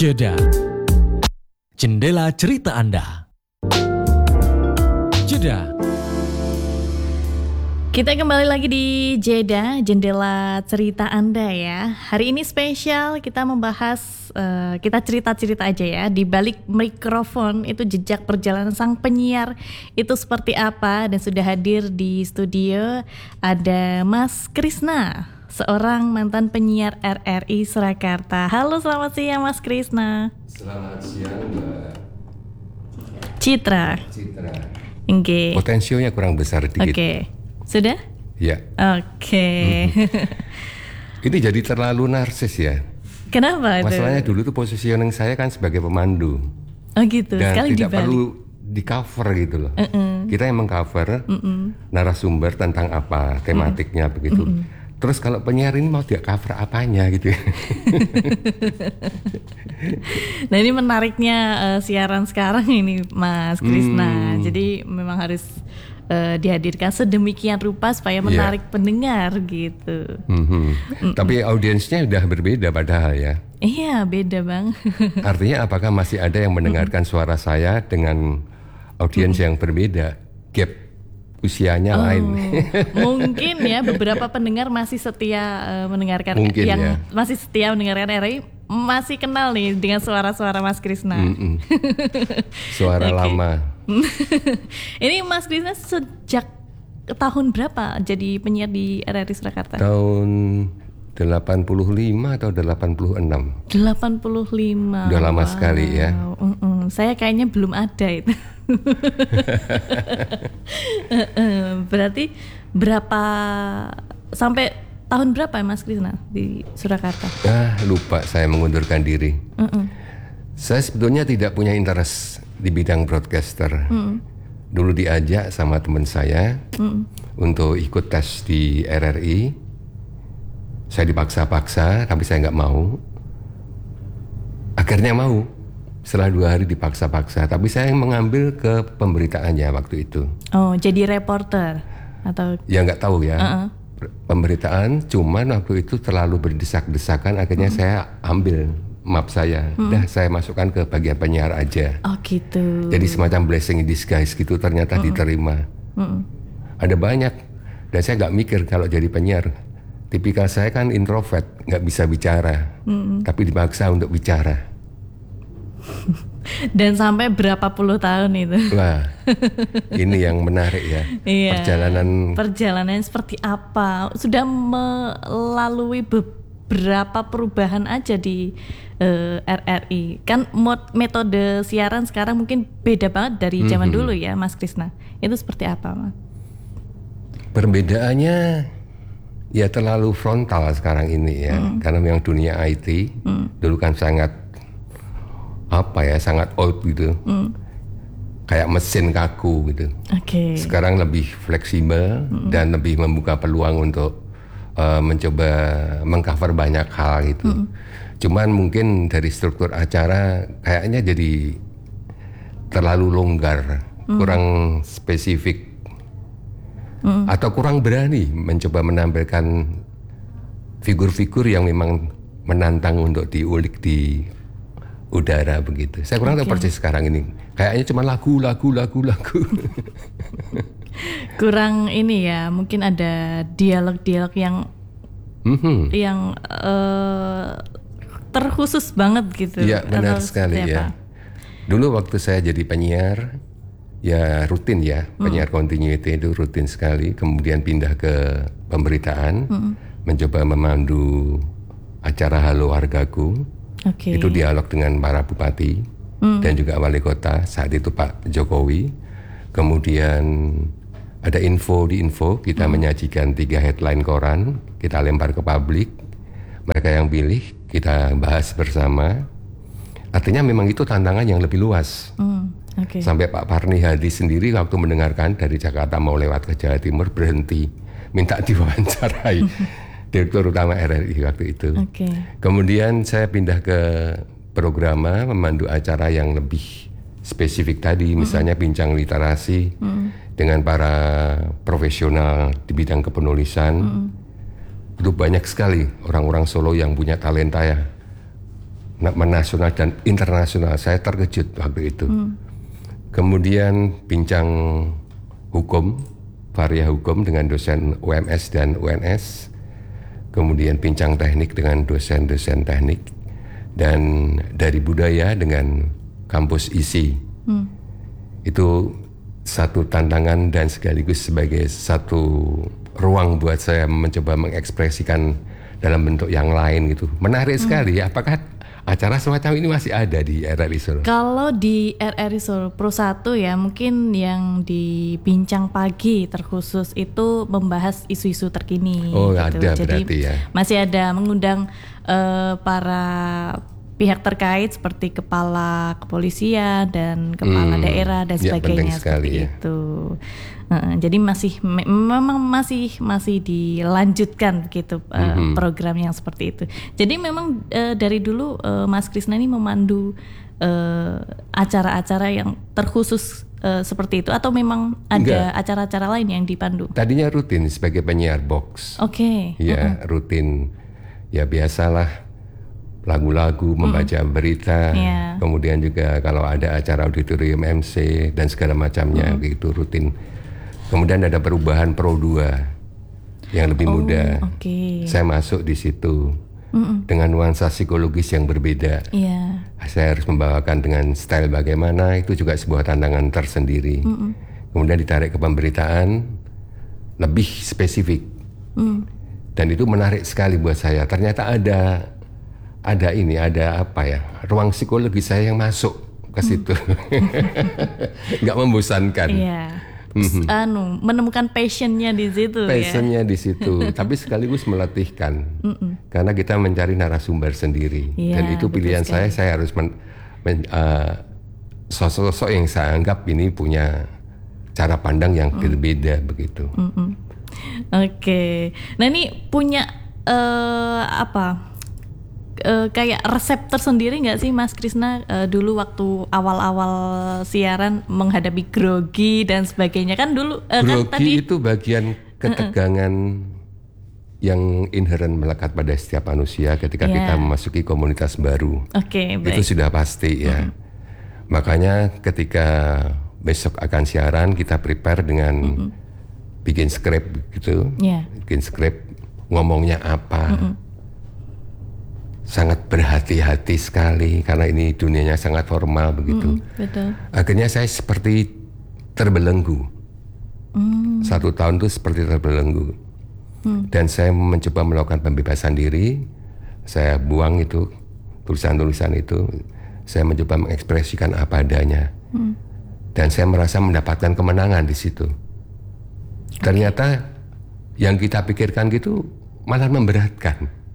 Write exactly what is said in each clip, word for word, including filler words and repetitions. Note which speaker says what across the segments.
Speaker 1: Jeda, jendela cerita Anda. Jeda.
Speaker 2: Kita kembali lagi di Jeda, jendela cerita Anda ya. Hari ini spesial, kita membahas, uh, kita cerita-cerita aja ya. Di balik mikrofon itu jejak perjalanan sang penyiar itu seperti apa. Dan sudah hadir di studio ada Mas Krisna, seorang mantan penyiar R R I Surakarta. Halo, selamat siang Mas Krisna.
Speaker 3: Selamat siang Mbak
Speaker 2: Citra.
Speaker 3: Citra.
Speaker 2: Oke. Okay.
Speaker 3: Potensionya kurang besar dikit.
Speaker 2: Oke. Okay. Sudah?
Speaker 3: Ya.
Speaker 2: Oke. Okay.
Speaker 3: Ini jadi terlalu narsis ya.
Speaker 2: Kenapa itu?
Speaker 3: Masalahnya dulu tuh positioning saya kan sebagai pemandu.
Speaker 2: Oh gitu.
Speaker 3: Dan
Speaker 2: sekali
Speaker 3: tidak
Speaker 2: dibalik.
Speaker 3: perlu di cover gitu loh.
Speaker 2: Uh-uh.
Speaker 3: Kita yang mengcover
Speaker 2: uh-uh.
Speaker 3: narasumber tentang apa, tematiknya uh-uh. begitu. Uh-uh. Terus kalau penyiar ini mau dia cover apanya gitu.
Speaker 2: Nah ini menariknya uh, siaran sekarang ini Mas Krisna. Hmm. Jadi memang harus uh, dihadirkan sedemikian rupa supaya menarik yeah. pendengar gitu. Mm-hmm. Mm-mm.
Speaker 3: Tapi audiensnya udah berbeda padahal ya.
Speaker 2: Iya beda bang.
Speaker 3: Artinya apakah masih ada yang mendengarkan mm-hmm. suara saya dengan audiens mm-hmm. yang berbeda? Gap usianya oh, lain.
Speaker 2: Mungkin ya beberapa pendengar masih setia uh, mendengarkan
Speaker 3: mungkin,
Speaker 2: yang
Speaker 3: ya.
Speaker 2: masih setia mendengarkan R R I masih kenal nih dengan suara-suara Mas Krisna.
Speaker 3: Suara lama.
Speaker 2: Ini Mas Krisna sejak tahun berapa jadi penyiar di R R I Surakarta?
Speaker 3: Tahun delapan puluh lima atau delapan puluh enam.
Speaker 2: delapan puluh lima.
Speaker 3: Udah lama
Speaker 2: wow.
Speaker 3: sekali ya.
Speaker 2: Uh-uh. Saya kayaknya belum ada itu. Berarti berapa sampai tahun berapa ya Mas Krisna di Surakarta?
Speaker 3: Ah lupa saya mengundurkan diri.
Speaker 2: Uh-uh.
Speaker 3: Saya sebetulnya tidak punya interest di bidang broadcaster. Uh-uh. Dulu diajak sama teman saya uh-uh. untuk ikut tes di R R I. Saya dipaksa-paksa, tapi saya nggak mau. Akhirnya mau. Setelah dua hari dipaksa-paksa, tapi saya yang mengambil ke pemberitaannya waktu itu.
Speaker 2: Oh, jadi reporter atau? Ya
Speaker 3: nggak tahu ya. Uh-uh. Pemberitaan, cuman waktu itu terlalu berdesak-desakan, akhirnya uh-uh. saya ambil map saya. Uh-uh. Dah saya masukkan ke bagian penyiar aja.
Speaker 2: Oh gitu.
Speaker 3: Jadi semacam blessing in disguise gitu, ternyata uh-uh. diterima. Uh-uh. Ada banyak, dan saya nggak mikir kalau jadi penyiar. Tipikal saya kan introvert, nggak bisa bicara, uh-uh. tapi dipaksa untuk bicara.
Speaker 2: Dan sampai berapa puluh tahun itu?
Speaker 3: Wah, ini yang menarik ya.
Speaker 2: Iya,
Speaker 3: perjalanan
Speaker 2: perjalanan seperti apa? Sudah melalui beberapa perubahan aja di uh, R R I. Kan mod, metode siaran sekarang mungkin beda banget dari zaman mm-hmm. dulu ya, Mas Krisna. Itu seperti apa, Mas?
Speaker 3: Perbedaannya ya terlalu frontal sekarang ini ya, mm. karena memang dunia I T mm. dulu kan sangat apa ya, sangat old gitu, mm. kayak mesin kaku gitu.
Speaker 2: Okay.
Speaker 3: Sekarang lebih fleksibel mm. dan lebih membuka peluang untuk uh, mencoba mengcover banyak hal gitu. Mm. Cuman mungkin dari struktur acara kayaknya jadi terlalu longgar, mm. kurang spesifik, mm. atau kurang berani mencoba menampilkan figur-figur yang memang menantang untuk diulik di udara begitu. Saya kurang okay. tahu persis sekarang ini. Kayaknya cuma lagu, lagu, lagu, lagu.
Speaker 2: Kurang ini ya, mungkin ada dialog-dialog yang mm-hmm. yang uh, terkhusus banget gitu.
Speaker 3: Iya benar sekali ya. Dulu waktu saya jadi penyiar, ya rutin ya, mm. penyiar continuity itu rutin sekali. Kemudian pindah ke pemberitaan, mm. mencoba memandu acara Halo Wargaku. Okay. Itu dialog dengan para bupati hmm. dan juga wali kota saat itu Pak Jokowi. Kemudian ada info di info, kita hmm. menyajikan tiga headline koran, kita lempar ke publik, mereka yang pilih, kita bahas bersama. Artinya memang itu tantangan yang lebih luas. Hmm. Okay. Sampai Pak Parni Hadi sendiri waktu mendengarkan dari Jakarta mau lewat ke Jawa Timur berhenti, minta diwawancarai. Direktur Utama R R I waktu itu.
Speaker 2: Okay.
Speaker 3: Kemudian saya pindah ke programa memandu acara yang lebih spesifik tadi, mm-hmm. misalnya bincang literasi mm-hmm. dengan para profesional di bidang kepenulisan. Mm-hmm. Itu banyak sekali orang-orang Solo yang punya talenta ya. nasional dan internasional. Saya terkejut waktu itu. Hmm. Kemudian bincang hukum, varia hukum dengan dosen U M S dan U N S. Kemudian bincang teknik dengan dosen-dosen teknik. Dan dari budaya dengan kampus I S I. Hmm. Itu satu tantangan dan sekaligus sebagai satu ruang buat saya mencoba mengekspresikan dalam bentuk yang lain gitu. Menarik hmm. sekali. Apakah acara semacam ini masih ada di R R I Solo?
Speaker 2: Kalau di R R I Solo Pro satu ya, mungkin yang di Bincang Pagi terkhusus itu membahas isu-isu terkini.
Speaker 3: Oh,
Speaker 2: gitu.
Speaker 3: ada.
Speaker 2: Jadi
Speaker 3: berarti ya.
Speaker 2: Masih ada mengundang uh, para pihak terkait seperti kepala kepolisian dan kepala hmm, daerah dan sebagainya,
Speaker 3: ya, seperti
Speaker 2: ya. Itu. Uh, jadi masih me- memang masih masih dilanjutkan gitu uh, mm-hmm. program yang seperti itu. Jadi memang uh, dari dulu uh, Mas Krisna ini memandu uh, acara-acara yang terkhusus uh, seperti itu atau memang ada Enggak. acara-acara lain yang dipandu?
Speaker 3: Tadinya rutin sebagai penyiar box.
Speaker 2: Oke. Okay.
Speaker 3: Ya uh-uh. rutin. Ya biasalah. Lagu-lagu, membaca mm. berita, yeah. kemudian juga kalau ada acara auditorium M C dan segala macamnya, mm. gitu rutin. Kemudian ada perubahan Pro dua yang lebih oh, muda.
Speaker 2: Okay.
Speaker 3: Saya masuk di situ Mm-mm. dengan nuansa psikologis yang berbeda.
Speaker 2: Yeah.
Speaker 3: Saya harus membawakan dengan style bagaimana, itu juga sebuah tantangan tersendiri. Mm-mm. Kemudian ditarik ke pemberitaan lebih spesifik, mm. dan itu menarik sekali buat saya. Ternyata ada ada ini, ada apa ya, ruang psikologi saya yang masuk ke situ. Hmm. Nggak membosankan.
Speaker 2: Iya. Mm-hmm. Anu, menemukan passionnya di situ.
Speaker 3: Passionnya
Speaker 2: ya?
Speaker 3: di situ, tapi sekaligus melatihkan. Mm-mm. Karena kita mencari narasumber sendiri. Ya, dan itu pilihan saya, saya harus men, men, uh, sosok-sosok yang saya anggap ini punya cara pandang yang mm. berbeda begitu.
Speaker 2: Mm-mm. Oke, okay. Nah ini punya uh, apa? Uh, kayak resep tersendiri nggak sih Mas Krisna uh, dulu waktu awal-awal siaran menghadapi grogi dan sebagainya kan dulu uh,
Speaker 3: grogi
Speaker 2: kan tadi
Speaker 3: itu bagian ketegangan uh-uh. yang inherent melekat pada setiap manusia ketika yeah. kita memasuki komunitas baru.
Speaker 2: Oke, okay,
Speaker 3: itu sudah pasti ya. Uh-huh. Makanya ketika besok akan siaran kita prepare dengan uh-huh. bikin skrip gitu, yeah. bikin skrip ngomongnya apa. Uh-uh. Sangat berhati-hati sekali karena ini dunianya sangat formal begitu.
Speaker 2: Mm, betul.
Speaker 3: Akhirnya saya seperti terbelenggu. Mm. Satu tahun itu seperti terbelenggu. Mm. Dan saya mencoba melakukan pembebasan diri. Saya buang itu tulisan-tulisan itu. Saya mencoba mengekspresikan apa adanya. Mm. Dan saya merasa mendapatkan kemenangan di situ. Okay. Ternyata yang kita pikirkan gitu malah memberatkan.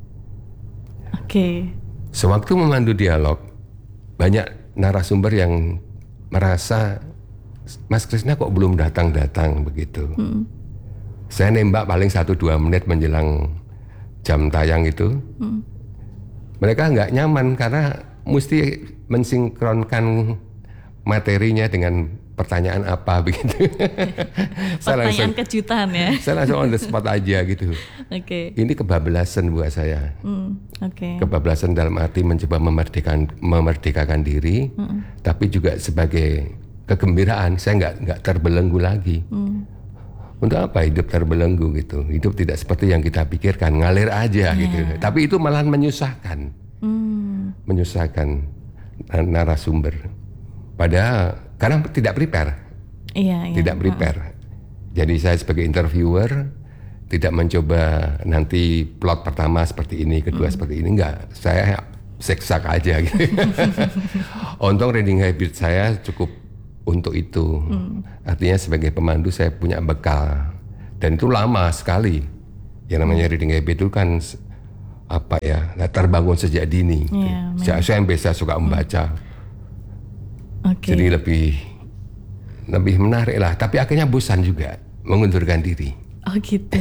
Speaker 2: Oke. Okay.
Speaker 3: Sewaktu memandu dialog, banyak narasumber yang merasa Mas Krisna kok belum datang-datang begitu. Hmm. Saya nembak paling satu dua menit menjelang jam tayang itu. Hmm. Mereka nggak nyaman karena mesti mensinkronkan materinya dengan pertanyaan apa begitu.
Speaker 2: Saya pertanyaan langsung, kejutan ya.
Speaker 3: Saya langsung on the spot aja gitu.
Speaker 2: Oke. Okay.
Speaker 3: Ini kebablasan buat saya.
Speaker 2: Mm, Oke. Okay.
Speaker 3: Kebablasan dalam arti mencoba memerdekakan memerdekakan diri, mm. tapi juga sebagai kegembiraan. Saya nggak nggak terbelenggu lagi. Mm. Untuk apa hidup terbelenggu gitu? Hidup tidak seperti yang kita pikirkan, ngalir aja yeah. gitu. Tapi itu malah menyusahkan, mm. menyusahkan narasumber. Padahal karena tidak prepare,
Speaker 2: iya, iya.
Speaker 3: tidak prepare. Uh. Jadi saya sebagai interviewer tidak mencoba nanti plot pertama seperti ini, kedua mm. seperti ini, enggak. Saya seksak aja gitu. Untung reading habit saya cukup untuk itu. Mm. Artinya sebagai pemandu saya punya bekal dan itu lama sekali. Yang namanya reading habit itu kan apa ya, terbangun sejak dini. Yeah, saya, saya yang biasa suka membaca. Mm. Okay. Jadi lebih lebih menarik lah, tapi akhirnya bosan juga mengundurkan diri.
Speaker 2: Oh gitu.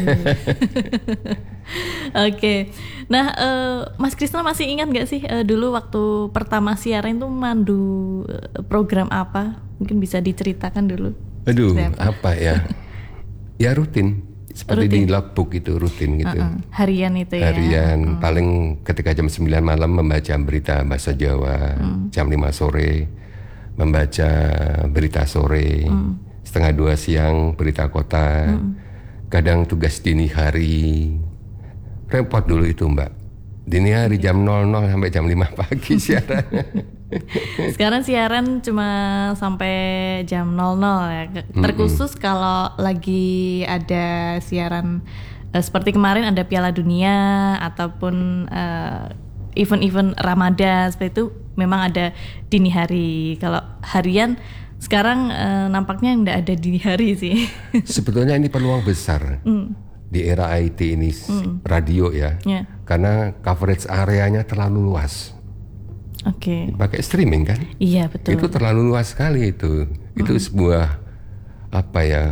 Speaker 2: Oke, okay. Nah uh, Mas Krisna masih ingat nggak sih uh, dulu waktu pertama siaran itu mandu uh, program apa? Mungkin bisa diceritakan dulu.
Speaker 3: Aduh, apa ya? Ya rutin seperti
Speaker 2: rutin.
Speaker 3: di logbook itu rutin gitu.
Speaker 2: Uh-uh. Harian itu ya.
Speaker 3: Harian uh-uh. paling ketika jam sembilan malam membaca berita bahasa Jawa, hmm. jam lima sore membaca berita sore, hmm. setengah dua siang berita kota, hmm. kadang tugas dini hari. Repot dulu itu Mbak. Dini hari jam nol nol sampai jam lima pagi siaran.
Speaker 2: Sekarang siaran cuma sampai jam nol nol ya. Terkhusus mm-hmm. kalau lagi ada siaran uh, seperti kemarin ada Piala Dunia ataupun uh, event-event Ramadan seperti itu memang ada dini hari. Kalau harian sekarang uh, nampaknya nggak ada dini hari sih.
Speaker 3: Sebetulnya ini peluang besar. Mm. Di era I T ini mm. radio ya. Yeah. Karena coverage areanya terlalu luas.
Speaker 2: Oke. Okay.
Speaker 3: Pakai streaming kan?
Speaker 2: Iya betul.
Speaker 3: Itu terlalu luas sekali itu. Mm. Itu sebuah apa ya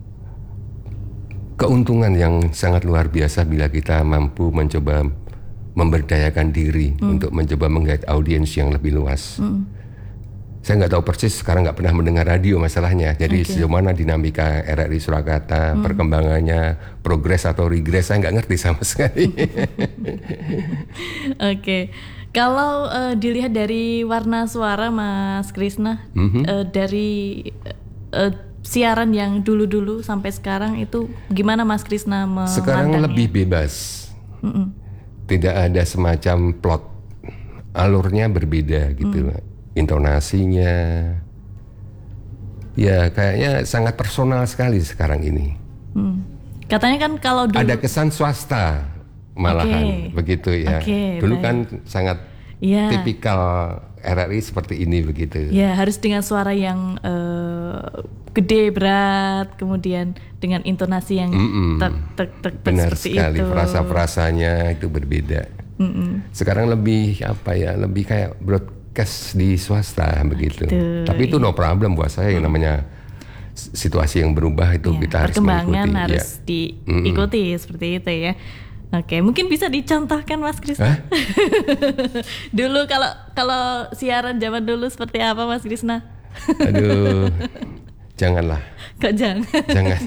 Speaker 3: keuntungan yang sangat luar biasa bila kita mampu mencoba memberdayakan diri mm. untuk mencoba menggait audiens yang lebih luas. Mm. Saya nggak tahu persis sekarang nggak pernah mendengar radio masalahnya. Jadi okay. sejauh mana dinamika R R I Surakarta, mm. perkembangannya, progres atau regres saya nggak ngerti sama sekali.
Speaker 2: Oke. Okay. Kalau uh, dilihat dari warna suara Mas Krisna, mm-hmm. uh, dari uh, siaran yang dulu-dulu sampai sekarang itu gimana Mas Krisna memandangnya?
Speaker 3: Sekarang lebih bebas, mm-mm. tidak ada semacam plot, alurnya berbeda gitu, mm. intonasinya, ya kayaknya sangat personal sekali sekarang ini. Mm. Katanya kan kalau dulu ada kesan swasta. Malahan okay. begitu ya. Okay, dulu baik. Kan sangat yeah. tipikal R R I seperti ini begitu.
Speaker 2: Ya yeah, harus dengan suara yang uh, gede berat, kemudian dengan intonasi yang tek tek tek
Speaker 3: benar
Speaker 2: seperti
Speaker 3: sekali.
Speaker 2: Itu.
Speaker 3: Frasa-frasanya itu berbeda. Mm-mm. Sekarang lebih apa ya? Lebih kayak broadcast di swasta begitu. Gitu. Tapi itu no problem buat saya yang namanya situasi yang berubah itu yeah, kita harus mengikuti.
Speaker 2: Perkembangan harus ya. diikuti mm-mm. seperti itu ya. Oke, mungkin bisa dicontohkan Mas Krisna. Dulu kalau kalau siaran zaman dulu seperti apa Mas Krisna?
Speaker 3: Aduh, janganlah.
Speaker 2: Kok jangan?
Speaker 3: Jangan.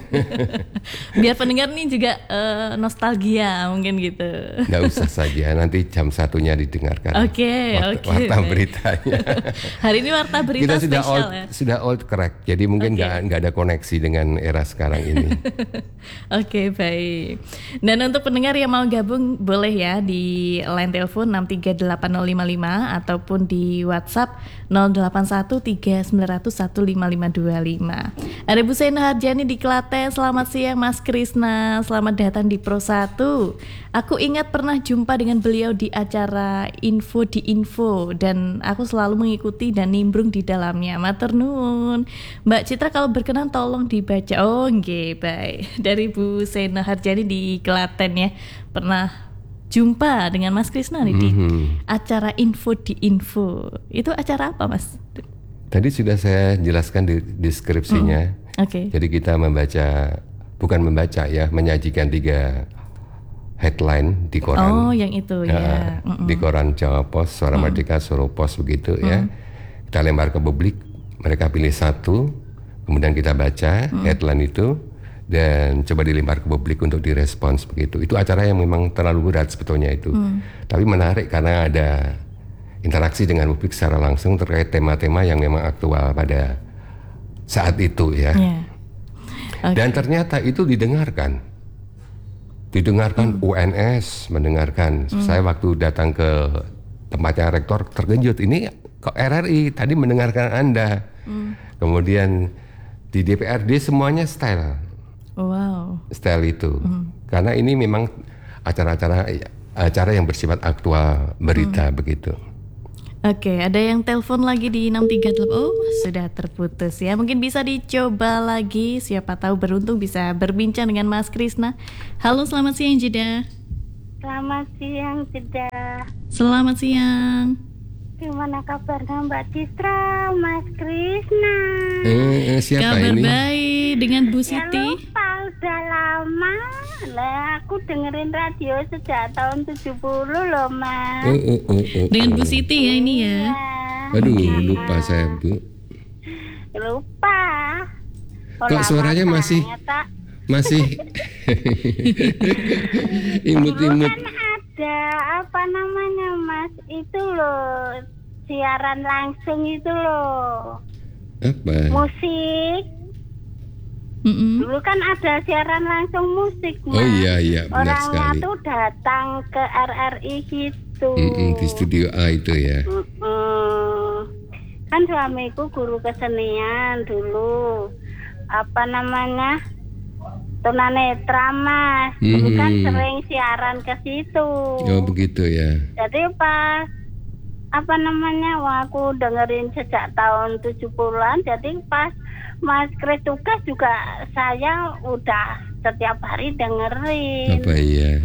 Speaker 2: Biar pendengar nih juga uh, nostalgia mungkin gitu.
Speaker 3: Nggak usah saja, nanti jam satunya didengarkan.
Speaker 2: Oke, oke.
Speaker 3: Okay, warta beritanya.
Speaker 2: Hari ini warta berita
Speaker 3: kita sudah
Speaker 2: spesial
Speaker 3: old,
Speaker 2: ya.
Speaker 3: Sudah old crack, jadi mungkin nggak okay. nggak ada koneksi dengan era sekarang ini.
Speaker 2: Oke, okay, baik. Dan untuk pendengar yang mau gabung boleh ya di line telepon enam tiga delapan nol lima lima ataupun di WhatsApp nol delapan satu tiga sembilan nol nol satu lima lima dua lima. Ada Bu Sena Harjani di Klaten. Selamat siang Mas Krisna. Selamat datang di Pro satu. Aku ingat pernah jumpa dengan beliau di acara Info di Info dan aku selalu mengikuti dan nimbrung di dalamnya. Matur nuwun. Mbak Citra kalau berkenan tolong dibaca. Oh nggih, baik. Dari Bu Sena Harjani di Klaten ya. Pernah jumpa dengan Mas Krisna nih mm-hmm. di acara Info di Info. Itu acara apa Mas?
Speaker 3: Tadi sudah saya jelaskan di deskripsinya. Mm. Okay. Jadi kita membaca, bukan membaca ya, menyajikan tiga headline di koran.
Speaker 2: Oh, yang itu ya.
Speaker 3: ya. Di koran Jawa Pos, Suara mm. Merdeka, Solo Pos begitu mm. ya. Kita lempar ke publik, mereka pilih satu, kemudian kita baca mm. headline itu dan coba dilempar ke publik untuk direspons begitu. Itu acara yang memang terlalu berat sebetulnya itu. Mm. Tapi menarik karena ada interaksi dengan publik secara langsung terkait tema-tema yang memang aktual pada saat itu ya. Yeah. Okay. Dan ternyata itu didengarkan. Didengarkan mm. U N S, mendengarkan. Mm. Saya waktu datang ke tempatnya rektor terkejut. Ini kok R R I tadi mendengarkan Anda. Mm. Kemudian di D P R D semuanya style.
Speaker 2: Wow.
Speaker 3: Style itu. Mm. Karena ini memang acara-acara acara yang bersifat aktual berita mm. begitu.
Speaker 2: Oke, ada yang telepon lagi di enam tiga delapan. Oh, sudah terputus ya. Mungkin bisa dicoba lagi. Siapa tahu beruntung bisa berbincang dengan Mas Krisna. Halo, selamat siang Jeda.
Speaker 4: Selamat siang Jeda.
Speaker 2: Selamat siang.
Speaker 4: Gimana kabarnya Mbak Citra, Mas Krisna?
Speaker 3: Eh, eh siapa
Speaker 2: Kabar
Speaker 3: ini?
Speaker 2: Kabar baik dengan Bu Siti.
Speaker 4: Ya lupa, udah lama. Lah, aku dengerin radio sejak tahun tujuh puluh loh, Mas.
Speaker 3: Oh, oh, oh, oh,
Speaker 2: dengan
Speaker 3: oh.
Speaker 2: Bu Siti ya ini ya.
Speaker 3: Aduh, lupa saya, Bu.
Speaker 4: Lupa.
Speaker 3: Kok suaranya masih Masih imut-imut.
Speaker 4: Kan ada apa namanya Mas, itu loh siaran langsung itu loh.
Speaker 3: Apa?
Speaker 4: Musik.
Speaker 2: Mm-mm.
Speaker 4: Dulu kan ada siaran langsung musik, Mas.
Speaker 3: Oh iya iya benar
Speaker 4: Orangnya
Speaker 3: sekali.
Speaker 4: tuh datang ke R R I gitu.
Speaker 3: Mm-mm, di studio A itu ya.
Speaker 4: Mm-mm. Kan suamiku guru kesenian dulu. Apa namanya? Tunanetra, Mas. Dulu kan
Speaker 3: Mhm.
Speaker 4: sering siaran ke situ.
Speaker 3: Oh begitu ya.
Speaker 4: Jadi pas apa namanya, wah, aku dengerin sejak tahun tujuh puluhan. Jadi pas Mas Kris tugas juga saya udah setiap hari dengerin.
Speaker 3: Apa iya?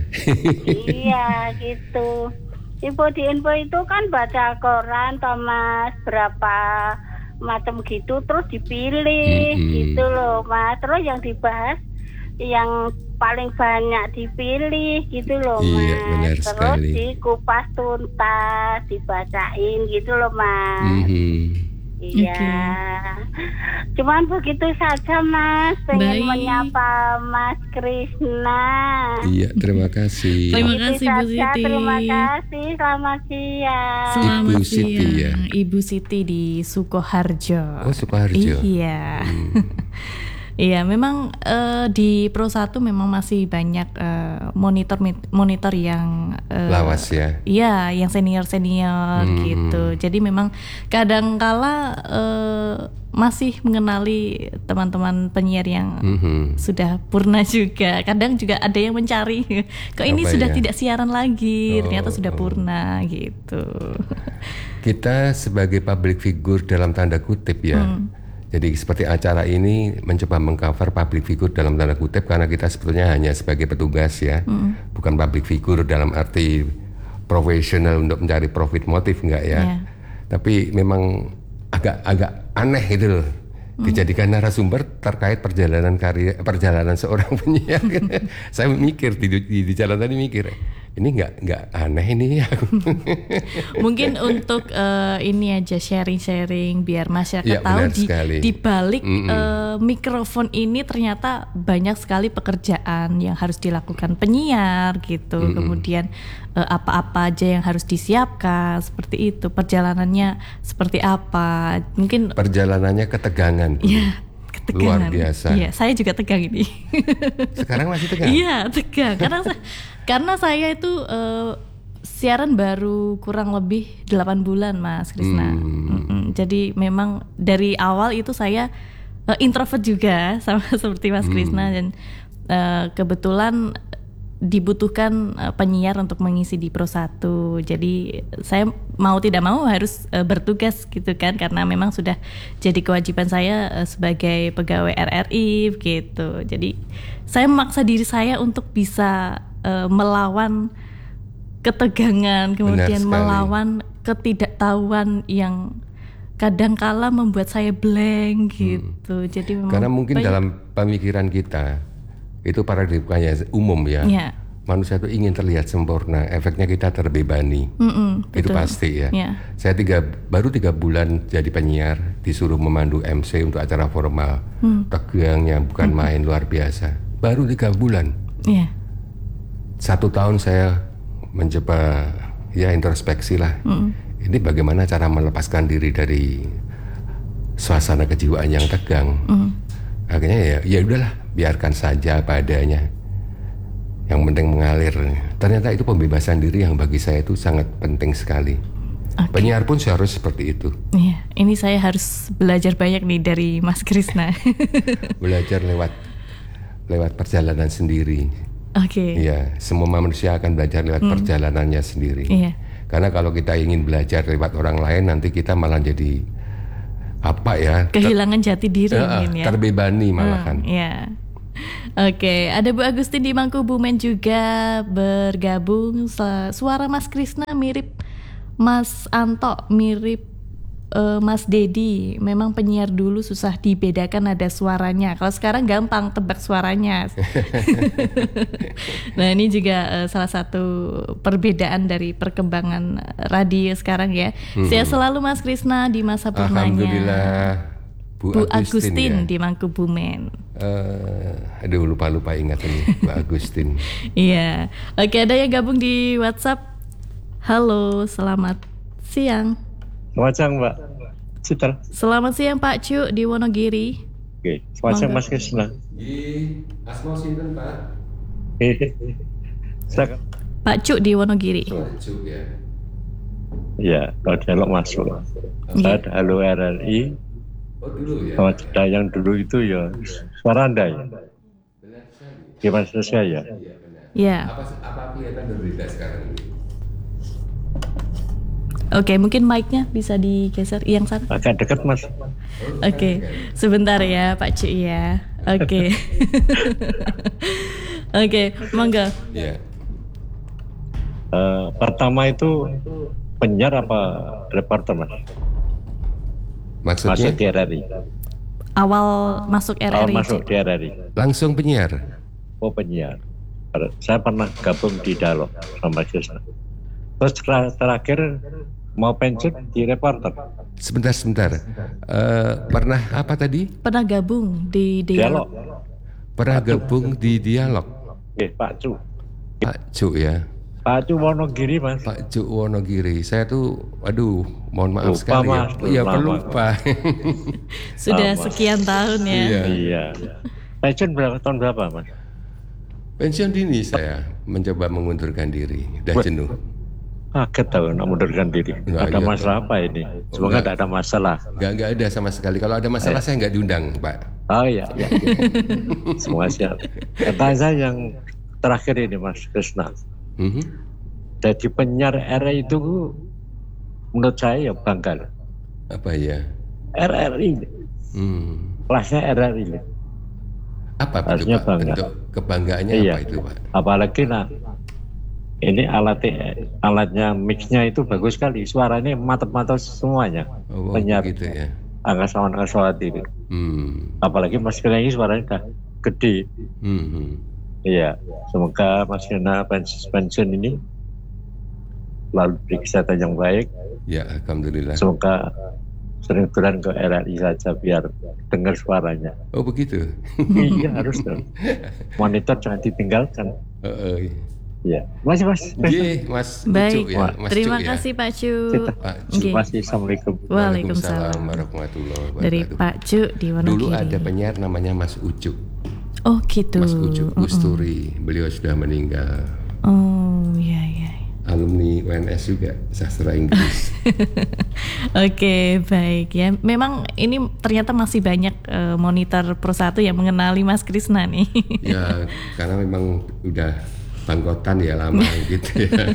Speaker 4: Iya gitu. Info di info itu kan baca koran toh Mas, berapa macam gitu terus dipilih
Speaker 3: Mm-mm.
Speaker 4: gitu loh Mas. Terus yang dibahas yang paling banyak dipilih gitu loh Mas.
Speaker 3: Iya, benar
Speaker 4: Terus
Speaker 3: sekali.
Speaker 4: dikupas tuntas, dibacain gitu loh Mas.
Speaker 3: Mhm.
Speaker 4: Iya. Cuman begitu saja Mas, pengen
Speaker 2: Baik.
Speaker 4: menyapa Mas Krisna.
Speaker 3: Iya terima kasih.
Speaker 2: Terima
Speaker 4: Itu
Speaker 2: kasih, Bu
Speaker 4: saja,
Speaker 2: Siti.
Speaker 4: Terima kasih, selamat siang.
Speaker 2: Selamat
Speaker 3: Ibu Siti,
Speaker 2: siang,
Speaker 3: ya.
Speaker 2: Ibu Siti di Sukoharjo.
Speaker 3: Oh Sukoharjo.
Speaker 2: Iya. Iya, memang eh, di Pro satu memang masih banyak eh, monitor monitor yang eh,
Speaker 3: Lawas ya.
Speaker 2: Iya, yang senior-senior
Speaker 3: Hmm.
Speaker 2: gitu. Jadi memang kadangkala eh, masih mengenali teman-teman penyiar yang
Speaker 3: Mhm.
Speaker 2: sudah purna juga. Kadang juga ada yang mencari, kok ini
Speaker 3: Apa
Speaker 2: sudah
Speaker 3: ya?
Speaker 2: tidak siaran lagi,
Speaker 3: Oh,
Speaker 2: ternyata sudah
Speaker 3: oh.
Speaker 2: purna gitu.
Speaker 3: Kita sebagai public figure dalam tanda kutip ya.
Speaker 2: Hmm.
Speaker 3: Jadi seperti acara ini mencoba mengcover public figure dalam tanda kutip karena kita sebetulnya hanya sebagai petugas ya.
Speaker 2: Hmm.
Speaker 3: Bukan public figure dalam arti profesional untuk mencari profit motif enggak ya.
Speaker 2: Iya.
Speaker 3: Tapi memang agak agak aneh itu loh. Dijadikan narasumber terkait perjalanan karya perjalanan seorang penyiar. Saya mikir di, di, di jalan tadi mikir ini nggak nggak aneh ini.
Speaker 2: Mungkin untuk eh, ini aja sharing-sharing biar masyarakat
Speaker 3: Ya,
Speaker 2: tahu
Speaker 3: benar
Speaker 2: di,
Speaker 3: sekali.
Speaker 2: di balik
Speaker 3: Mm-mm.
Speaker 2: eh, mikrofon ini ternyata banyak sekali pekerjaan yang harus dilakukan penyiar gitu.
Speaker 3: Mm-mm.
Speaker 2: Kemudian eh, apa-apa aja yang harus disiapkan seperti itu. Perjalanannya seperti apa? Mungkin
Speaker 3: Perjalanannya ketegangan. Bu.
Speaker 2: ya ketegangan.
Speaker 3: Luar biasa.
Speaker 2: Iya, saya juga tegang ini.
Speaker 3: Sekarang masih tegang.
Speaker 2: Iya, tegang. Karena sa- karena saya itu eh, siaran baru kurang lebih delapan bulan, Mas Krisna.
Speaker 3: Hmm.
Speaker 2: Mm-mm. Jadi memang dari awal itu saya eh, introvert juga sama seperti Mas Krisna dan eh, kebetulan dibutuhkan eh, penyiar untuk mengisi di Pro satu. Jadi saya mau tidak mau harus eh, bertugas gitu kan karena memang sudah jadi kewajiban saya eh, sebagai pegawai R R I gitu. Jadi saya memaksa diri saya untuk bisa eh, melawan ketegangan, kemudian
Speaker 3: sekali.
Speaker 2: melawan ketidaktahuan yang kadangkala membuat saya blank gitu. Jadi memang
Speaker 3: Karena mungkin
Speaker 2: banyak-
Speaker 3: dalam pemikiran kita itu paradigmanya umum ya.
Speaker 2: Ya.
Speaker 3: Manusia itu ingin terlihat sempurna, efeknya kita terbebani.
Speaker 2: Mm-mm,
Speaker 3: Itu
Speaker 2: betul.
Speaker 3: pasti ya.
Speaker 2: Ya.
Speaker 3: Saya tiga baru tiga bulan jadi penyiar, disuruh memandu M C untuk acara formal.
Speaker 2: Hmm.
Speaker 3: Tegangnya bukan main, luar biasa. Baru tiga bulan.
Speaker 2: Iya.
Speaker 3: Satu tahun saya mencoba ya introspeksi lah. Ini bagaimana cara melepaskan diri dari suasana kejiwaan yang tegang. Akhirnya ya ya udahlah, biarkan saja apa adanya. Yang penting mengalir. Ternyata itu pembebasan diri yang bagi saya itu sangat penting sekali.
Speaker 2: Oke.
Speaker 3: Penyiar pun seharusnya seperti itu.
Speaker 2: Iya, ini saya harus belajar banyak nih dari Mas Krisna.
Speaker 3: Belajar lewat lewat perjalanan sendiri.
Speaker 2: Oke.
Speaker 3: Iya, semua manusia akan belajar lewat perjalanannya sendiri.
Speaker 2: Iya.
Speaker 3: Karena kalau kita ingin belajar lewat orang lain, nanti kita malah jadi apa ya? ter-
Speaker 2: Kehilangan jati diri
Speaker 3: eh,
Speaker 2: mungkin ya.
Speaker 3: terbebani malahan.
Speaker 2: Hmm, iya. Oke, ada Bu Agustin di Mangkubumen juga bergabung. Su- Suara Mas Krisna mirip Mas Anto, mirip eh, Mas Dedi. Memang penyiar dulu susah dibedakan nada suaranya. Kalau sekarang gampang tebak suaranya. Nah, ini juga eh, salah satu perbedaan dari perkembangan radio sekarang ya. Saya selalu Mas Krisna di masa purnanya.
Speaker 3: Alhamdulillah, Bu,
Speaker 2: Bu
Speaker 3: Agustin,
Speaker 2: Agustin
Speaker 3: ya.
Speaker 2: di Mangkubumen.
Speaker 3: Uh, aduh lupa-lupa ingat ini Pak Agustin.
Speaker 2: Iya. Oke, ada yang gabung di WhatsApp. Halo, selamat siang.
Speaker 5: Selamat siang Mbak Citra.
Speaker 2: Selamat siang Pak Cu di Wonogiri.
Speaker 5: Oke, selamat siang Mas Krisna.
Speaker 3: Di Asmo sinten Pak?
Speaker 5: Silakan.
Speaker 2: Pak Cu di Wonogiri.
Speaker 3: Pak Cu ya.
Speaker 5: Iya, kalau dialog masuk. Saya ada Halo R R I.
Speaker 3: Oh dulu ya.
Speaker 5: Sama cerita yang dulu itu ya suara Anda ya. Gimana saya ya?
Speaker 2: Ya.
Speaker 3: Apa apa kelihatan berbeda sekarang ini?
Speaker 2: Oke, mungkin mic-nya bisa digeser yang sana.
Speaker 5: Agak dekat Mas.
Speaker 2: Oke, sebentar ya Pak Cu ya. Oke. Oke, monggo.
Speaker 3: Ya.
Speaker 5: Uh, pertama itu penyiar apa reporter Mas?
Speaker 3: Maksudnya?
Speaker 5: Masuk di R R I.
Speaker 2: Awal masuk R R I.
Speaker 5: Awal masuk di R R I.
Speaker 3: Langsung penyiar?
Speaker 5: Oh penyiar. Saya pernah gabung di Dialog sama Krisna. Terus ter- terakhir mau pensiun di reporter.
Speaker 3: Sebentar, sebentar. Uh, pernah apa tadi?
Speaker 2: Pernah gabung di Dialog.
Speaker 5: Dialog.
Speaker 3: Pernah gabung di Dialog.
Speaker 5: Oke, Pak Cu.
Speaker 3: Pak Cu ya.
Speaker 5: Pak Cu Wonogiri Mas.
Speaker 3: Pak Cu Wonogiri. Saya tuh, aduh, mohon maaf
Speaker 5: Lupa,
Speaker 3: sekali
Speaker 5: Mas.
Speaker 3: ya. Iya,
Speaker 5: Lama.
Speaker 3: pelupa.
Speaker 2: Sudah
Speaker 5: Sama.
Speaker 2: sekian tahun ya.
Speaker 3: Iya.
Speaker 5: Iya. Pensiun berapa tahun berapa Mas?
Speaker 3: Pensiun dini saya mencoba mengundurkan diri. Udah jenuh.
Speaker 5: Kaget tahu nak mundurkan diri.
Speaker 3: Enggak,
Speaker 5: ada
Speaker 3: iya,
Speaker 5: masalah apa ini? Semoga
Speaker 3: enggak.
Speaker 5: tidak ada masalah.
Speaker 3: Nggak, nggak ada sama sekali. Kalau ada masalah saya nggak diundang, Pak.
Speaker 5: Oh iya, iya. Semua siap. Pertanyaan saya yang terakhir ini Mas Krisna.
Speaker 3: Mhm.
Speaker 5: Jadi penyiar R R I itu menurut saya ya bangga.
Speaker 3: Apa ya?
Speaker 5: R R I,
Speaker 3: Hmm.
Speaker 5: kelasnya R R I.
Speaker 3: Apa bentuk,
Speaker 5: Harusnya
Speaker 3: Pak?
Speaker 5: bangga.
Speaker 3: Bentuk kebanggaannya
Speaker 5: Iya.
Speaker 3: apa itu, Pak?
Speaker 5: Apalagi nah ini alat alatnya mixnya itu bagus sekali, suaranya mantap-mantap semuanya.
Speaker 3: Oh,
Speaker 5: Penyiar
Speaker 3: gitu ya.
Speaker 5: angka sama dengan sholat itu.
Speaker 3: Hmm.
Speaker 5: Apalagi Mas Kena ini suaranya udah gede.
Speaker 3: Hmm.
Speaker 5: Iya, semoga Mas Kena pensiun, pensiun ini lalu beri kesehatan yang baik.
Speaker 3: Ya, alhamdulillah.
Speaker 5: Semoga sering turun ke R R I saja biar dengar suaranya.
Speaker 3: Oh, begitu.
Speaker 5: Iya harus dong. Monitor jangan ditinggalkan.
Speaker 3: Oh, oh, iya.
Speaker 5: Iya, masih Mas.
Speaker 3: Ye, Mas
Speaker 2: Baik,
Speaker 3: Cu ya, Mas
Speaker 2: terima
Speaker 3: Cu ya.
Speaker 2: kasih Pak Cu.
Speaker 3: Pak Cu.
Speaker 2: Oke.
Speaker 5: Masih Assalamualaikum.
Speaker 2: Waalaikumsalam.
Speaker 3: warahmatullahi wabarakatuh.
Speaker 2: Dari Pak Cu di Wonogiri.
Speaker 3: Dulu ada penyiar namanya Mas Ucuk.
Speaker 2: Oh gitu.
Speaker 3: Mas Ucuk Usturi. Beliau sudah meninggal.
Speaker 2: Oh iya iya.
Speaker 3: Alumni U N S juga, sastra Inggris.
Speaker 2: Oke, baik ya. Memang ini ternyata masih banyak uh, monitor Pro satu yang mengenali Mas Krisna nih.
Speaker 3: Ya, karena memang udah bangkotan ya lama gitu ya.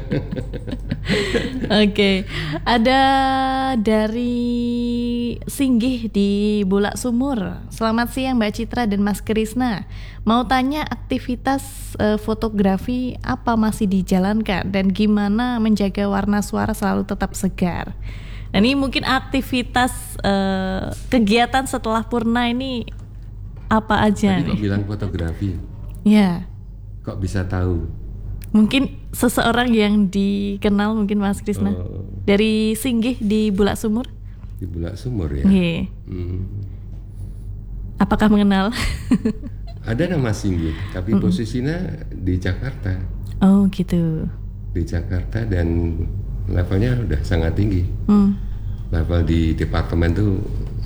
Speaker 2: Oke, ada dari Singgih di Bulak Sumur. Selamat siang Mbak Citra dan Mas Krisna. Mau tanya aktivitas uh, fotografi apa masih dijalankan dan gimana menjaga warna suara selalu tetap segar. Nah, ini mungkin aktivitas uh, kegiatan setelah Purna ini apa aja
Speaker 3: Tadi kok
Speaker 2: nih?
Speaker 3: bilang fotografi,
Speaker 2: Ya.
Speaker 3: kok bisa tahu?
Speaker 2: Mungkin seseorang yang dikenal mungkin Mas Krisna.
Speaker 3: Oh.
Speaker 2: Dari Singgih di Bulak Sumur.
Speaker 3: Di Bulak Sumur ya?
Speaker 2: Nggih.
Speaker 3: Hmm.
Speaker 2: Apakah mengenal?
Speaker 3: Ada nama Singgih, tapi
Speaker 2: Mm-mm.
Speaker 3: posisinya di Jakarta.
Speaker 2: Oh gitu.
Speaker 3: Di Jakarta dan levelnya udah sangat tinggi.
Speaker 2: Hmm.
Speaker 3: Level di departemen tuh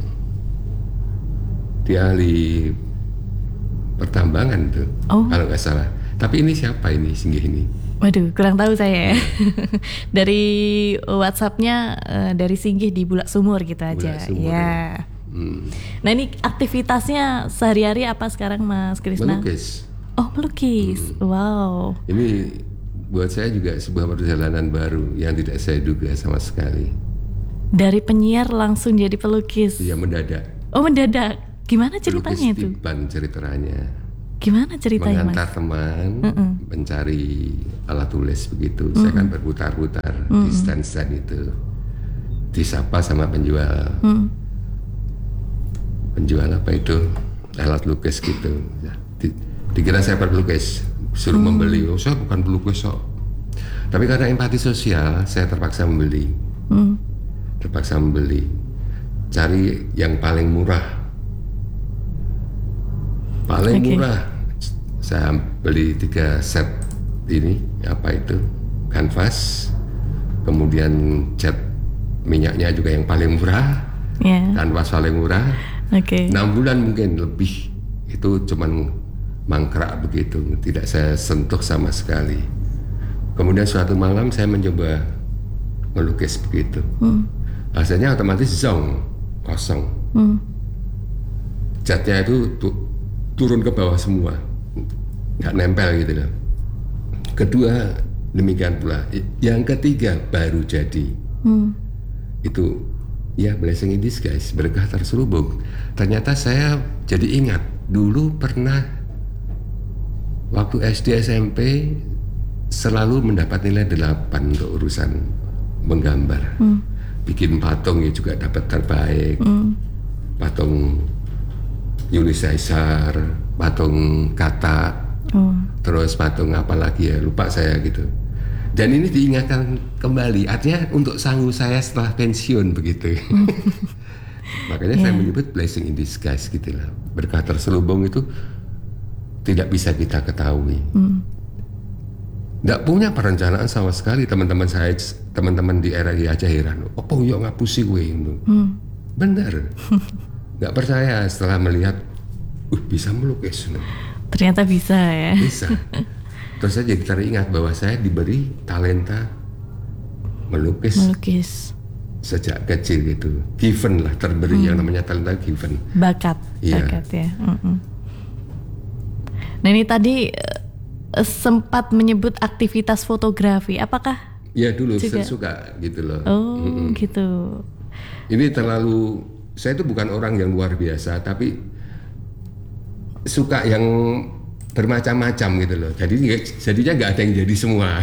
Speaker 3: di ahli pertambangan tuh,
Speaker 2: Oh.
Speaker 3: kalau nggak salah. Tapi ini siapa ini Singgih ini?
Speaker 2: Waduh, kurang tahu saya ya. Dari WhatsApp-nya eh, dari Singgih di Bulak Sumur gitu aja.
Speaker 3: Bulak Sumur,
Speaker 2: Ya.
Speaker 3: Hmm.
Speaker 2: Nah ini aktivitasnya sehari-hari apa sekarang Mas Krisna?
Speaker 3: Melukis.
Speaker 2: Oh melukis. Wow.
Speaker 3: Ini buat saya juga sebuah perjalanan baru yang tidak saya duga sama sekali.
Speaker 2: Dari penyiar langsung jadi pelukis.
Speaker 3: Ya mendadak.
Speaker 2: Oh mendadak. Gimana ceritanya
Speaker 3: Pelukis
Speaker 2: itu?
Speaker 3: di ban ceritanya.
Speaker 2: Gimana ceritanya
Speaker 3: Mengantar
Speaker 2: Mas?
Speaker 3: teman
Speaker 2: Mm-mm.
Speaker 3: mencari alat tulis begitu. Saya kan berputar-putar di stand-stand itu. Disapa sama penjual.
Speaker 2: Hmm.
Speaker 3: Penjual apa itu? Alat lukis gitu. Ya, di- dikira saya pelukis, suruh membeli. Oh, saya bukan pelukis kok. Tapi karena empati sosial, saya terpaksa membeli.
Speaker 2: Hmm.
Speaker 3: Terpaksa membeli. Cari yang paling murah. Paling
Speaker 2: Okay.
Speaker 3: murah. Saya beli tiga set ini, apa itu, kanvas. Kemudian cat minyaknya juga yang paling murah.
Speaker 2: Ya.
Speaker 3: Kanvas paling murah.
Speaker 2: Oke.
Speaker 3: enam bulan mungkin lebih. Itu cuman mangkrak begitu, tidak saya sentuh sama sekali. Kemudian suatu malam saya mencoba melukis begitu.
Speaker 2: Hmm.
Speaker 3: Hasilnya otomatis zong, kosong.
Speaker 2: Hmm.
Speaker 3: Catnya itu tu- turun ke bawah semua, nggak nempel gitu loh. Kedua demikian pula. Yang ketiga baru jadi.
Speaker 2: Hmm.
Speaker 3: Itu ya blessing in disguise, berkah terselubung. Ternyata saya jadi ingat dulu pernah waktu S D S M P selalu mendapat nilai delapan untuk urusan menggambar.
Speaker 2: Hmm.
Speaker 3: Bikin patung ya juga dapat terbaik.
Speaker 2: Hmm.
Speaker 3: Patung Yuli Caesar, patung Kata,
Speaker 2: Oh.
Speaker 3: terus patung apa lagi ya, lupa saya gitu. Dan ini diingatkan kembali, artinya untuk sanggup saya setelah pensiun begitu. Makanya saya
Speaker 2: Yeah.
Speaker 3: menyebut blessing in disguise gitu lah. Berkah terselubung itu tidak bisa kita ketahui.
Speaker 2: Hmm.
Speaker 3: Nggak punya perencanaan sama sekali. Teman-teman saya, teman-teman di R R I aja heran. Apa yo ngapusi gue itu?
Speaker 2: Hmm.
Speaker 3: Bener. Nggak percaya setelah melihat, uh bisa melukis.
Speaker 2: Ternyata bisa ya.
Speaker 3: Bisa. Terus saya jadi teringat bahwa saya diberi talenta melukis
Speaker 2: Melukis.
Speaker 3: sejak kecil gitu. Given lah, terberi yang namanya talenta given.
Speaker 2: Bakat.
Speaker 3: Iya.
Speaker 2: Bakat ya. Mm-mm. Nah ini tadi eh, sempat menyebut aktivitas fotografi. Apakah?
Speaker 3: Ya dulu
Speaker 2: Juga.
Speaker 3: saya suka gitu loh.
Speaker 2: Oh
Speaker 3: Mm-mm.
Speaker 2: gitu.
Speaker 3: Ini terlalu, saya itu bukan orang yang luar biasa, tapi suka yang bermacam-macam gitu loh. Jadi jadinya nggak ada yang jadi semua.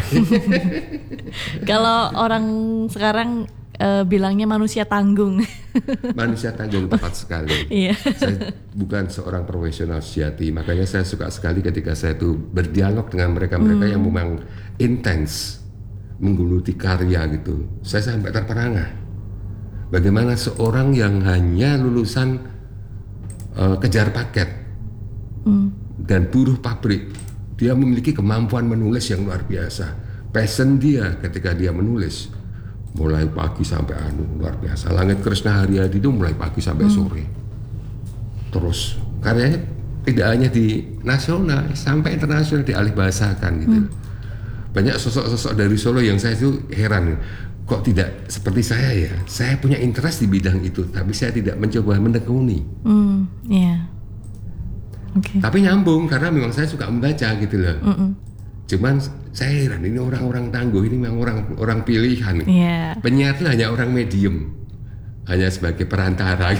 Speaker 2: Kalau orang sekarang eh, bilangnya manusia tanggung.
Speaker 3: Manusia tanggung, tepat sekali.
Speaker 2: Iya.
Speaker 3: Saya bukan seorang profesional sejati, makanya saya suka sekali ketika saya itu berdialog dengan mereka-mereka yang memang intens menggeluti karya gitu. Saya sampai terperangah. Bagaimana seorang yang hanya lulusan uh, kejar paket
Speaker 2: Hmm.
Speaker 3: dan buruh pabrik, dia memiliki kemampuan menulis yang luar biasa. Passion dia ketika dia menulis mulai pagi sampai anu luar biasa. Langit Krishna Haryadi itu mulai pagi sampai
Speaker 2: Hmm.
Speaker 3: sore. Terus karyanya tidak hanya di nasional, sampai internasional dialih bahasakan gitu.
Speaker 2: Hmm.
Speaker 3: Banyak sosok-sosok dari Solo yang saya itu heran, kok tidak seperti saya ya. Saya punya interest di bidang itu, tapi saya tidak mencoba menekuni.
Speaker 2: Hmm. Iya. Oke.
Speaker 3: Tapi nyambung karena memang saya suka membaca gitu loh.
Speaker 2: Mm-mm.
Speaker 3: Cuman saya heran, ini orang-orang tangguh, ini memang orang orang pilihan.
Speaker 2: Iya.
Speaker 3: Penyiar itu hanya orang medium, hanya sebagai perantara.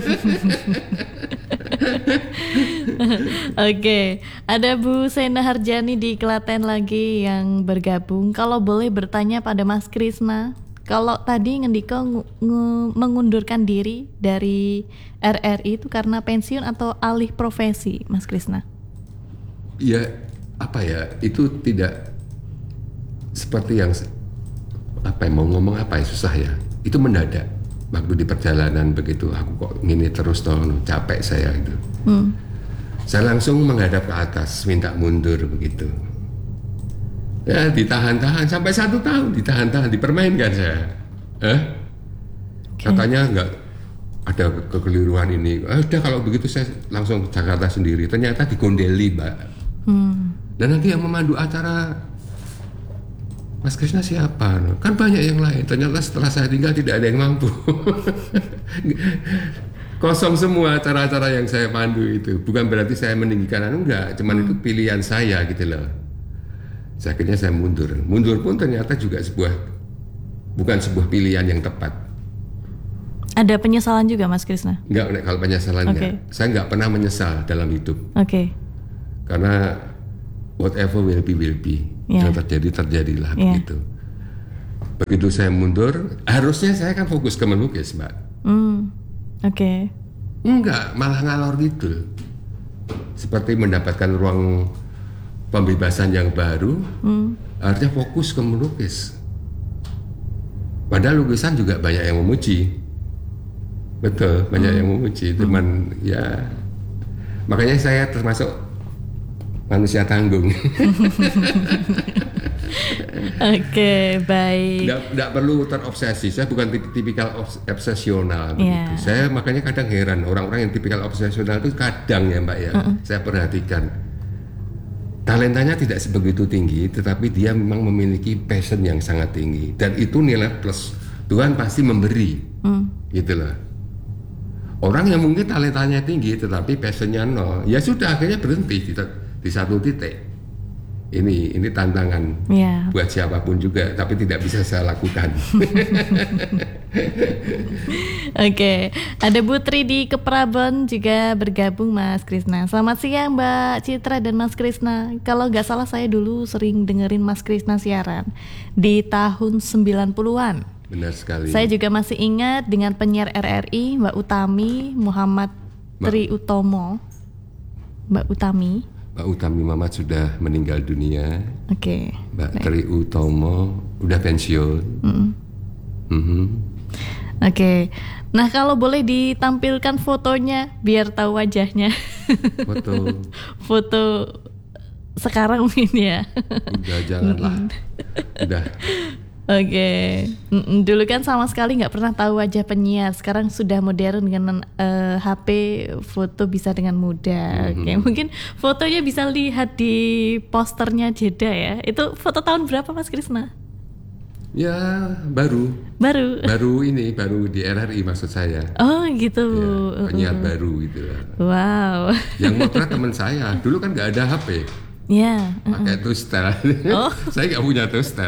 Speaker 2: Oke, ada Bu Sena Harjani di Klaten lagi yang bergabung. Kalau boleh bertanya pada Mas Krisna, kalau tadi Ngendiko ngu- ngu- mengundurkan diri dari R R I itu karena pensiun atau alih profesi, Mas Krisna?
Speaker 3: Ya apa ya, itu tidak seperti yang apa ya, mau ngomong apa ya, susah ya. Itu mendadak. Waktu di perjalanan begitu, aku kok gini terus toh, capek saya itu.
Speaker 2: Hmm.
Speaker 3: Saya langsung menghadap ke atas, minta mundur begitu. Ya ditahan-tahan sampai satu tahun, ditahan-tahan, dipermainkan saya. Eh? Katanya nggak ada ke- kekeliruan ini. Ah, udah kalau begitu saya langsung ke Jakarta sendiri. Ternyata digondeli, Mbak.
Speaker 2: Hmm.
Speaker 3: Dan nanti yang memandu acara Mas Krisna siapa? Kan banyak yang lain. Ternyata setelah saya tinggal tidak ada yang mampu. Kosong semua acara-acara yang saya pandu itu. Bukan berarti saya meninggikan anu, enggak, cuman itu pilihan saya gitu loh. Saya akhirnya saya mundur. Mundur pun ternyata juga sebuah bukan sebuah pilihan yang tepat.
Speaker 2: Ada penyesalan juga, Mas Krisna?
Speaker 3: Enggak, kalau penyesalan
Speaker 2: Oke.
Speaker 3: enggak. Saya enggak pernah menyesal dalam hidup.
Speaker 2: Oke.
Speaker 3: Karena whatever will be will be.
Speaker 2: Yeah.
Speaker 3: Yang terjadi terjadilah
Speaker 2: Yeah.
Speaker 3: begitu. Begitu saya mundur, harusnya saya kan fokus ke melukis, Mbak.
Speaker 2: Hmm. Oke.
Speaker 3: Enggak, malah ngalor gitu. Seperti mendapatkan ruang pembebasan yang baru,
Speaker 2: Hmm.
Speaker 3: artinya fokus ke melukis. Padahal lukisan juga banyak yang memuji. Betul, banyak yang memuji. Cuman ya Makanya saya termasuk manusia tanggung.
Speaker 2: Oke, baik.
Speaker 3: Tidak perlu terobsesi. Saya bukan tipikal obsesional begitu.
Speaker 2: Yeah.
Speaker 3: Saya makanya kadang heran orang-orang yang tipikal obsesional itu kadang ya Mbak ya. Uh-uh. Saya perhatikan talentanya tidak sebegitu tinggi, tetapi dia memang memiliki passion yang sangat tinggi dan itu nilai plus. Tuhan pasti memberi, mm. gitu loh. Orang yang mungkin talentanya tinggi tetapi passionnya nol, ya sudah akhirnya berhenti di, di satu titik. Ini ini tantangan yeah. buat siapapun juga, tapi tidak bisa saya lakukan.
Speaker 2: Oke, okay. Ada Bu Tri di Keprabon juga bergabung Mas Krisna. Selamat siang Mbak Citra dan Mas Krisna. Kalau nggak salah saya dulu sering dengerin Mas Krisna siaran di tahun sembilan puluhan.
Speaker 3: Benar sekali.
Speaker 2: Saya juga masih ingat dengan penyiar R R I Mbak Utami Muhammad Mbak. Tri Utomo. Mbak Utami.
Speaker 3: Mbak Utami Muhammad sudah meninggal dunia.
Speaker 2: Oke. Okay.
Speaker 3: Mbak Baik. Tri Utomo udah pensiun. Mm. Mm-hmm. Oke.
Speaker 2: Okay. Nah kalau boleh ditampilkan fotonya biar tahu wajahnya.
Speaker 3: Foto.
Speaker 2: Foto sekarang mungkin ya.
Speaker 3: Udah janganlah. Udah.
Speaker 2: Oke, okay. Dulu kan sama sekali nggak pernah tahu wajah penyiar. Sekarang sudah modern dengan uh, H P, foto bisa dengan mudah. Mm-hmm. Oke, okay. Mungkin fotonya bisa lihat di posternya Jeda ya. Itu foto tahun berapa Mas Krisna?
Speaker 3: Ya baru.
Speaker 2: Baru.
Speaker 3: Baru ini baru di R R I maksud saya.
Speaker 2: Oh gitu.
Speaker 3: Ya, penyiar uh-uh. baru gitu.
Speaker 2: Wow.
Speaker 3: Yang motret teman saya. Dulu kan nggak ada H P.
Speaker 2: Ya, yeah,
Speaker 3: pakai
Speaker 2: uh-uh.
Speaker 3: Tustel.
Speaker 2: Oh. Saya
Speaker 3: nggak punya Tustel.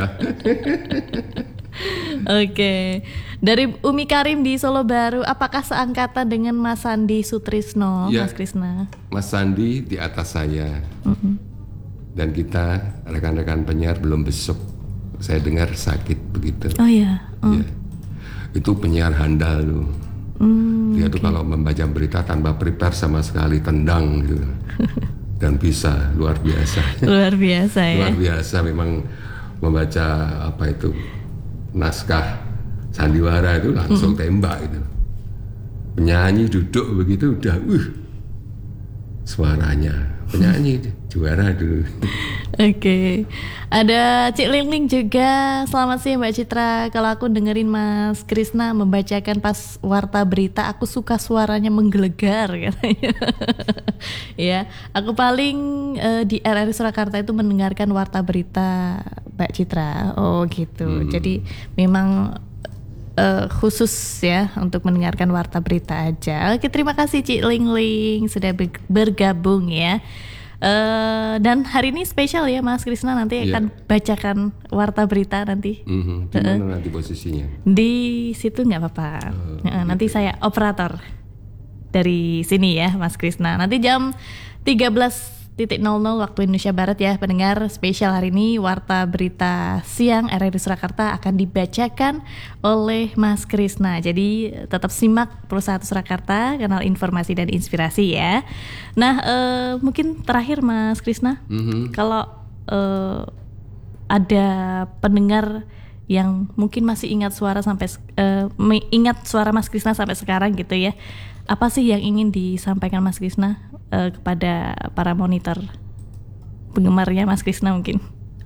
Speaker 2: Oke, okay. Dari Umi Karim di Solo Baru, apakah seangkatan dengan Mas Sandi Sutrisno, ya, Mas Krisna?
Speaker 3: Mas Sandi di atas saya, uh-uh. dan kita rekan-rekan penyiar belum besok. Saya dengar sakit begitu.
Speaker 2: Oh ya. Uh.
Speaker 3: Ya. Itu penyiar handal loh. Mm, Dia okay. tuh kalau membaca berita tanpa prepare sama sekali, tendang gitu. Dan bisa luar biasa.
Speaker 2: Luar biasa ya.
Speaker 3: Luar biasa memang membaca apa itu naskah sandiwara itu langsung mm. tembak itu. Penyanyi duduk begitu udah uh suaranya penyanyi juara dulu.
Speaker 2: Oke, okay. Ada Cik Lingling juga. Selamat siang Mbak Citra. Kalau aku dengerin Mas Krisna membacakan pas warta berita, aku suka suaranya menggelegar katanya. Ya, aku paling uh, di R R I Surakarta itu mendengarkan warta berita Mbak Citra. Oh gitu. Hmm. Jadi memang uh, khusus ya untuk mendengarkan warta berita aja. Oke, terima kasih Cik Lingling sudah bergabung ya. Uh, dan hari ini spesial ya Mas Krisna, nanti yeah. akan bacakan warta berita nanti.
Speaker 3: Mm-hmm. Di mana uh, nanti posisinya?
Speaker 2: Di situ nggak apa-apa. Uh, uh, nanti saya operator dari sini ya Mas Krisna. Nanti jam tiga belas nol nol waktu Indonesia Barat ya pendengar. Spesial hari ini warta berita siang R R I Surakarta akan dibacakan oleh Mas Krisna. Jadi tetap simak Perusahaan Surakarta, kanal informasi dan inspirasi ya. Nah uh, mungkin terakhir Mas Krisna, mm-hmm. kalau uh, ada pendengar yang mungkin masih ingat suara sampai uh, ingat suara Mas Krisna sampai sekarang gitu ya, apa sih yang ingin disampaikan Mas Krisna uh, kepada para monitor penggemarnya Mas Krisna mungkin?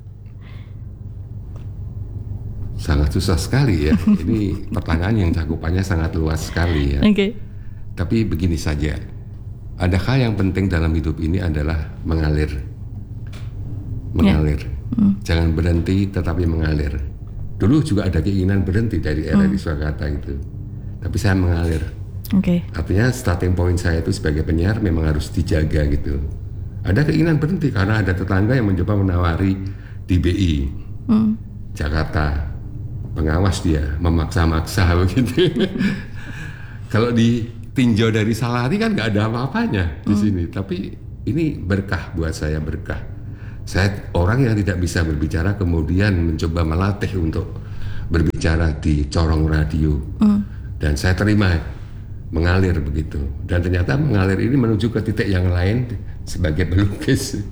Speaker 3: Sangat susah sekali ya. Ini pertanyaan yang cakupannya sangat luas sekali ya. Oke. Okay. Tapi begini saja, ada hal yang penting dalam hidup ini adalah mengalir, mengalir. Yeah. Mm. Jangan berhenti, tetapi mengalir. Dulu juga ada keinginan berhenti dari R R I mm. Surakarta itu, tapi saya mengalir. Oke. Okay. Artinya starting point saya itu sebagai penyiar memang harus dijaga gitu. Ada keinginan berhenti karena ada tetangga yang mencoba menawari di B I mm. Jakarta. Pengawas dia memaksa-maksa begitu. Kalau ditinjau dari Salari kan nggak ada apa-apanya di mm. sini. Tapi ini berkah buat saya, berkah. Saya orang yang tidak bisa berbicara kemudian mencoba melatih untuk berbicara di corong radio. Mm. Dan saya terima mengalir begitu. Dan ternyata mengalir ini menuju ke titik yang lain sebagai pelukis.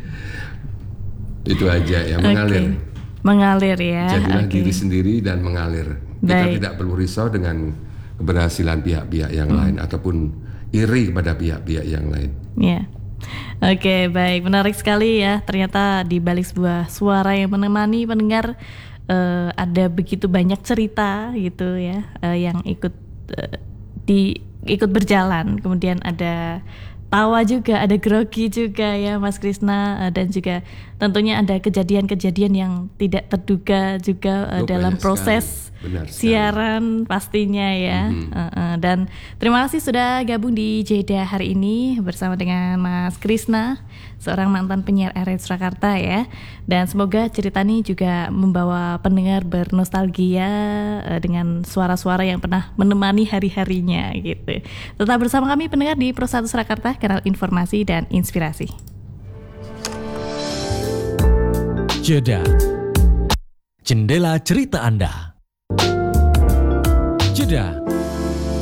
Speaker 3: Itu aja ya, mengalir. Okay. Mengalir ya. Jadilah okay. diri sendiri dan mengalir. Kita Baik. tidak perlu risau dengan keberhasilan pihak-pihak yang hmm. lain ataupun iri kepada pihak-pihak yang lain.
Speaker 2: Ya. Oke, baik, menarik sekali ya. Ternyata di balik sebuah suara yang menemani pendengar uh, ada begitu banyak cerita gitu ya, uh, yang ikut uh, di ikut berjalan. Kemudian ada tawa juga, ada grogi juga ya Mas Krisna, uh, dan juga tentunya ada kejadian-kejadian yang tidak terduga juga uh,
Speaker 3: oh,
Speaker 2: dalam proses siaran pastinya ya. Mm-hmm. uh, uh, dan terima kasih sudah gabung di Jeda hari ini bersama dengan Mas Krisna, seorang mantan penyiar R R I Surakarta ya. Dan semoga cerita ini juga membawa pendengar bernostalgia uh, dengan suara-suara yang pernah menemani hari-harinya gitu. Tetap bersama kami pendengar di Pro satu Surakarta, kanal informasi dan inspirasi.
Speaker 1: Jeda, jendela cerita Anda. Jeda